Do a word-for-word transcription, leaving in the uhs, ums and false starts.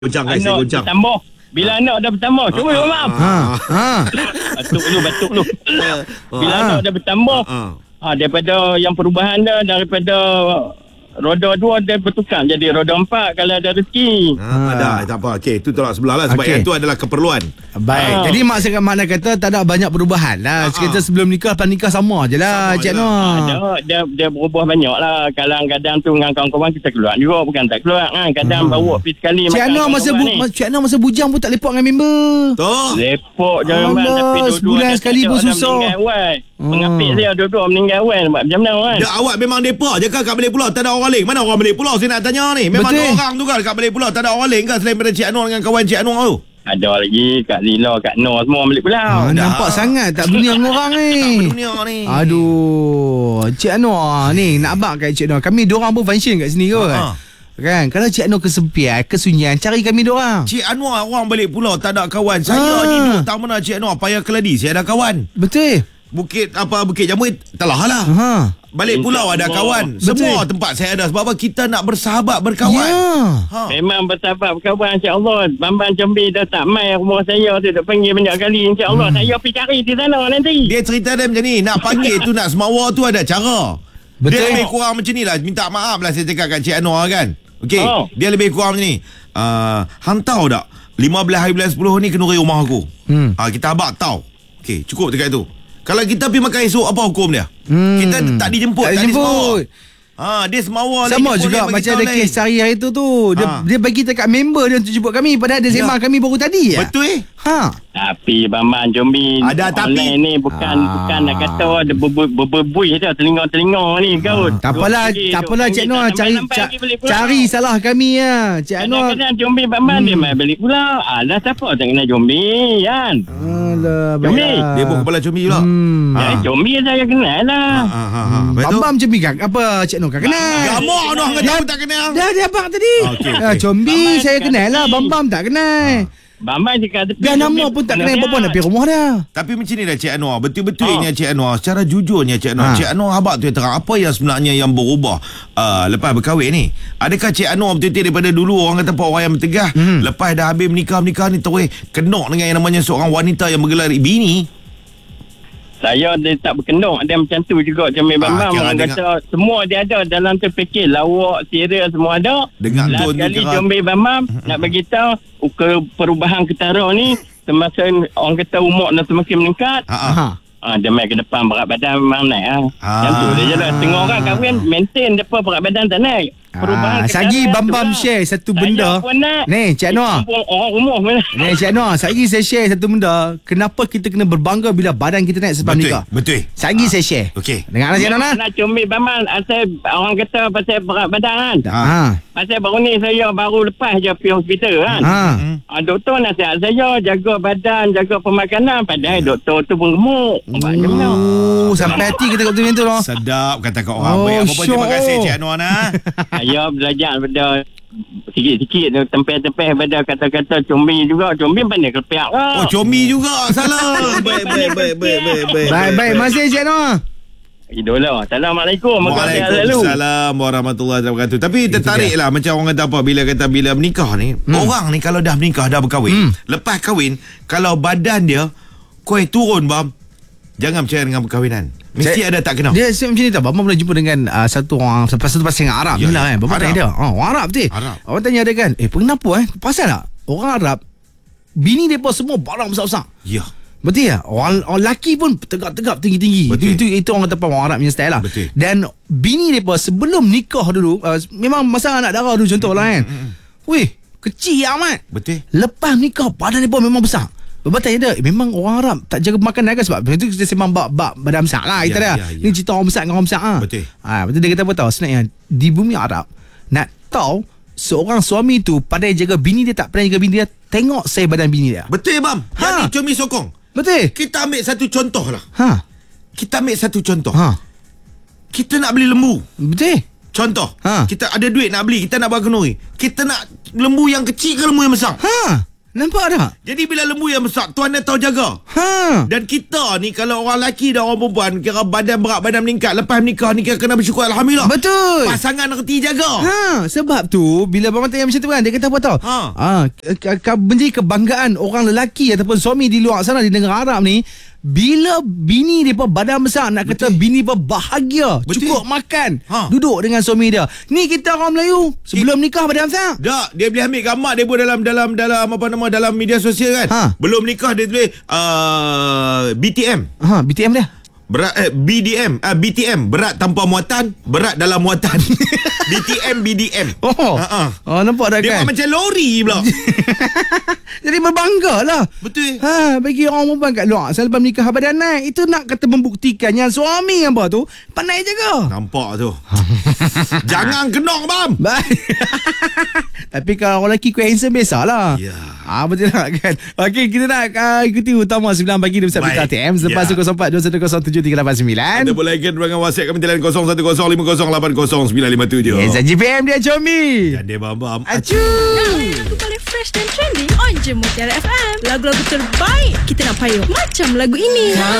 Goncang guys, saya goncang. Bertambah. Bila anak dah bertambah, cuba ha, maaf. Ha. Ha. Batuk dulu, batuk dulu. Bila ha. anak dah bertambah, Ha. ha, daripada yang perubahan dah, daripada roda dua dia bertukar jadi roda empat kalau ada rezeki. Ha, ada, tak apa. Okey, itu tolak sebelah lah sebab Okey. yang itu adalah keperluan. Baik. Ah. Jadi mak saya makna kata tak ada banyak perubahan lah. Ah, Sekita ah. sebelum nikah, lepas nikah sama je lah, Sama Cik je Noh. Ada, dia, dia berubah banyak lah. Kadang-kadang tu dengan kawan-kawan kita keluar juga, bukan tak keluar kan. Kadang hmm. bawa pergi sekali. Cik makan Noh masa bu, kawan-kawan ni. Cik Noh masa bujang pun tak lepak dengan member. Toh. Lepok je Alah, memang. Tapi dua-dua sebulan dia sekali tak pun ada, ada susah. meninggal awal. Hmm. Pengapit dia dua-dua meninggal awal. Macam mana kan? Dia awak memang depa je kan kat Balik Pulau, tak ada orang lain. Mana orang Balik Pulau saya nak tanya ni. Memang Betul. ada orang tu kan kat Balik Pulau, tak ada orang lain kan selain daripada Cik Anwar dengan kawan Cik Anwar tu. Ada lagi Kak Zila, Kak Noh semua balik pulau. Ha, dah. nampak sangat tak dunia dengan orang ni. Dunia ni. Aduh, Cik Anwar ni nak abang kat Cik Anwar. Kami diorang pun function kat sini kot. Ha. Kan? Kalau Cik Anwar kesepian, kesunyian, cari kami diorang. Cik Anwar orang Balik Pulau tak ada kawan. Saya Ah. ni duduk tak mana Cik Anwar payah Keladi, saya ada kawan. Betul. Bukit apa Bukit Jamui telah lah. Ha. Balik Pulau ada kawan. Semua Betul. tempat saya ada sebab apa kita nak bersahabat berkawan. Ya. Ha. Memang bersahabat berkawan, insya-Allah. Bambang Jambi dah tak mai rumah saya tu, dah panggil banyak kali, insya-Allah. Hmm. Saya pergi cari di sana nanti. Dia cerita dia macam ni, nak panggil tu nak semawa tu ada cara. Betul. Dia lebih kurang macam ni lah. Minta maaf lah saya cakap kat Cik Anwar kan. Okey. Oh. Dia lebih kurang macam ni. Uh, hang tahu tak lima belas hari bulan sepuluh ni kenduri rumah aku. Hmm. Ah, kita abang tahu. Okey, cukup dekat tu. Kalau kita pergi makan esok, apa hukum dia? Hmm. Kita tak dijemput, Tak tak, dijemput. disemawa. Ha, dia semawa lagi, Sama boleh juga bagi macam tahu ada lain. kes sehari hari tu tu. Dia, Ha. dia bagi dekat member dia untuk jemput kami. Padahal dia sembang Ya. kami baru tadi. ya? Betul eh? Ha. Tapi Bambang Jambi Ada tapi. online ni bukan Ah. bukan nak kata ada berbuih dah telinga-telinga ni kau. Tak apalah, tak apalah Cik Noh, cari ca, cari salah kami ya. Cik Noh. Kadang-kadang Jambi Bambang hmm. dia mai balik pula. Alah siapa tak kenal Jambi kan? Alah, Jambi. baiklah. Dia pun kepala cumi pula. Hmm. Ha. Ya, Jambi saya kenal lah. Ha, ha, ha, ha. Betul? Bambam je bigak. Apa Cik Noh kan kenal? Gamak noh kata aku tak kenal. Dah dia abang tadi. Okey, Ah, okey. Combi Bambam saya dekat kenal lah. tepi. Bambam tak kenal. Bambang dekat tepi. Dah nama Jambi pun tak kenal. kenal Bapa nak dia. pergi rumah dia. Tapi macam ni dah Cik Anwar. Betul-betulnya Ha. Cik Anwar. Secara jujurnya Cik Anwar. Ha. Cik Anwar habak tu yang terang. Apa yang sebenarnya yang berubah uh, lepas berkahwin ni? Adakah Cik Anwar betul-betul daripada dulu orang kata pak orang yang bertegah. Hmm. Lepas dah habis menikah-menikah ni terus kenok dengan yang namanya seorang wanita yang bergelar bini. Saya dia tak berkenok. Dia macam tu juga Jambi Ah, Bambang. kira Orang dengar- kata semua dia ada dalam tu package. Lawak, serial semua ada. Dengar Last tone tu kali kira- Jambi Bambang nak bagi tahu ukur perubahan ketara ni semakin orang kata umur dah semakin meningkat. Ha ah. Ha. Ah, dia main ke depan berat badan memang naik ah. Ah. Yang tu dia je lah. Tengok orang kahwin maintain depa berat badan tak naik. Ah, Perubahan sagi ketara Bambam tu lah. share satu Saya benda. pun nak. Ni Cik Anwar. Kampung orang rumah pun nak. Ni Cik Anwar, sagi saya share satu benda. Kenapa kita kena berbangga bila badan kita naik sebab Betul. nikah? Betul. Sagi saya share. Okey. Dengarlah Cik Anwar. Nak cumi Bambang. Asal orang kata pasal berat badan kan. Ha. Pasal baru ni saya baru lepas je pergi hospital kan. Ha. Ah, doktor nasihat saya jaga badan, jaga pemakanan. Padahal doktor tu pun gemuk. Macam mana? Oh, sampai hati kita kat tu tu. Sedap kata kat orang Oh, baik. Apa pun terima syok. kasih Cik Anwar nah. Saya belajar daripada sikit-sikit tempeh-tempeh pada kata-kata combi juga. Combi pandai kepiak lah. Oh, comi juga. Salah. Baik, baik, baik, baik, baik, baik. Baik, baik. Masih Cik Anwar. Idola. Assalamualaikum. Moga sihat selalu. Waalaikumsalam warahmatullahi wabarakatuh. Tapi tertarik lah macam orang kata apa bila kata bila menikah ni, hmm. orang ni kalau dah menikah dah berkahwin, Hmm. lepas kahwin kalau badan dia koi turun bam, jangan percaya dengan perkahwinan. Mesti Saya- ada tak kena. Dia macam ni tau. Bambam pernah jumpa dengan uh, satu orang satu pasal Arab Ya, ni lah ya. kan. Bambam Arab. tanya dia. Oh, orang Arab tu. Arab. Orang tanya dia kan, "Eh, kenapa eh? Pasal tak? Orang Arab bini depa semua barang besar-besar." Ya. Betul ya? Orang, orang lelaki pun tegap-tegap tinggi-tinggi. Itu, Betul. itu itu orang kata apa orang Arab punya style lah. Betul. Dan bini depa sebelum nikah dulu, uh, memang masa anak darah dulu contoh lah kan. Weh, kecil amat. Betul. Lepas nikah badan depa memang besar. Bertanya dia, eh, memang orang Arab tak jaga makanan kan sebab itu kita sembang bab-bab badan besar lah kita Ya, dah. ya, ya. Ini cerita orang besar dengan orang besar ah. Betul. Ha, betul dia kata apa tahu? Sebenarnya di bumi Arab nak tahu seorang suami tu pandai jaga bini dia tak pandai jaga bini dia, tengok saya badan bini dia. Betul bam. Yang Ha. ni comi sokong. Betul? Kita ambil satu contoh lah. Ha. Kita ambil satu contoh. Ha. Kita nak beli lembu. Betul? Contoh. Ha. Kita ada duit nak beli, kita nak buat kenduri. Kita nak lembu yang kecil ke lembu yang besar? Ha. Nampak tak? Jadi bila lembu yang besar, tuan dia tahu jaga. Ha. Dan kita ni kalau orang lelaki dan orang perempuan, kira badan berat, badan meningkat, lepas menikah ni kira kena bersyukur, Alhamdulillah. Betul. Pasangan reti jaga. Ha, sebab tu bila abang tanya macam tu kan, dia kata apa tau? Ha. Ha, ke- ke- menjadi kebanggaan orang lelaki ataupun suami di luar sana di negara Arab ni, bila bini dia badan besar, nak kata Betul. bini bahagia, Betul. cukup makan, Ha. duduk dengan suami dia. Ni kita orang Melayu sebelum nikah badan besar. Tak, dia boleh ambil gambar dia pun dalam dalam dalam apa nama dalam media sosial kan. Ha. Belum nikah dia tulis uh, B T M. Ha, B T M dia. Berat eh, B D M, ah B T M, berat tanpa muatan, berat dalam muatan. B T M B D M. Oh. Ha-ha. Oh, nampak dah Dia kan? buat macam lori pula. Jadi berbangga lah. Betul. Ha, bagi orang perempuan kat luar selepas menikah badan naik, itu nak kata membuktikan yang suami yang apa tu pandai jaga. Nampak tu. Jangan kenong bam. Baik. Tapi kalau orang lelaki kuih handsome biasalah. Ya. Ah, betul tak kan? Okey, kita nak uh, ikuti utama sembilan pagi di Pusat Berita Baik. T M selepas Ya. kosong empat dua satu kosong tujuh tiga lapan sembilan. Anda boleh again dengan WhatsApp kami talian kosong satu kosong lima kosong lapan kosong sembilan lima tujuh. Yes, G P M dia Combi. Dan dia bam-bam. Acu. Lagu paling fresh dan trending on je Mutiara F M. Lagu-lagu terbaik kita nak payung macam lagu ini.